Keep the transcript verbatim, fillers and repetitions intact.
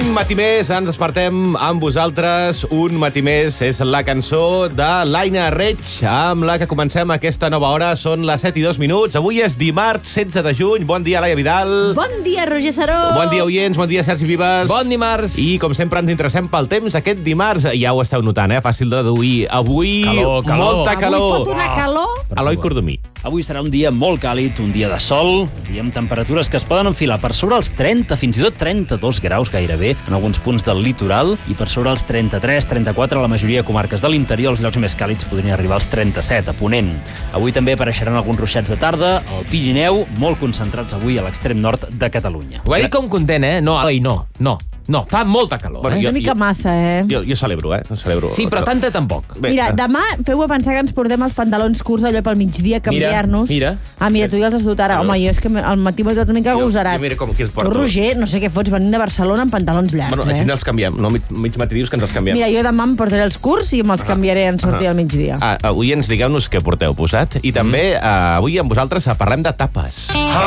Un matí més, ens despertem amb vosaltres. Un matí més és la cançó de l'Aina Reig, amb la que comencem aquesta nova hora. Són les set i dos minuts. Avui és dimarts, setze de juny. Bon dia, Laia Vidal. Bon dia, Roger Saró. Bon dia, oients. Bon dia, Sergi Vives. Bon dimarts. I, com sempre, ens interessem pel temps aquest dimarts. Ja ho esteu notant, eh? Fàcil de deduir. Avui, calor, calor. molta calor. Avui fot una calor. Eloi Cordomí. Avui serà un dia molt càlid, un dia de sol, un dia amb temperatures que es poden enfilar per sobre els trenta, fins i tot trenta-dos graus gairebé, en alguns punts del litoral, i per sobre els trenta-tres, trenta-quatre a la majoria de comarques de l'interior. Els llocs més càlids podrien arribar als trenta-set, a Ponent. Avui també apareixeran alguns ruixats de tarda al Pirineu, molt concentrats avui a l'extrem nord de Catalunya. Ho ha dit com content, eh? No, Eloi, no, no. No, fa molta calor, Bueno, eh? jo- Una mica massa, eh? Jo, jo celebro, eh? Celebro. Sí, però tanta tampoc. Bé, Mira, eh, demà feu-me pensar que ens portem els pantalons curts allò pel migdia, canviar-nos. mira. Ah, mira, tu ja els has dut ara. Home, jo és que al matí m'he dut una mica Jo- agosarat. jo mira com qui els Tu, porto. Roger, no sé què fots venint de Barcelona amb pantalons llargs, Bueno, així eh? els canviem. No, mig, mig matí dius que ens els canviem. Mira, jo demà em portaré els curts i me'ls canviaré en sortir al migdia. Ah, avui ens digueu-nos què porteu posat. I també, eh, avui amb vosaltres parlem de tapes.